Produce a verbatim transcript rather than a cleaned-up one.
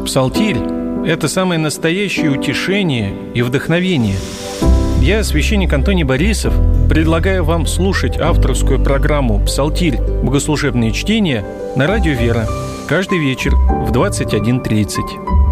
Псалтирь – это самое настоящее утешение и вдохновение. Я, священник Антоний Борисов, предлагаю вам слушать авторскую программу «Псалтирь. Богослужебные чтения» на радио «Вера» каждый вечер в двадцать один тридцать.